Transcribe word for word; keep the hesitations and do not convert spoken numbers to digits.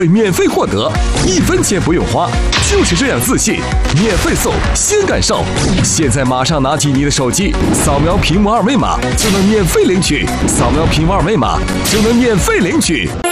免费获得，一分钱不用花，就是这样自信，免费送，先感受。现在马上拿起你的手机，扫描屏幕二维码就能免费领取，扫描屏幕二维码就能免费领取。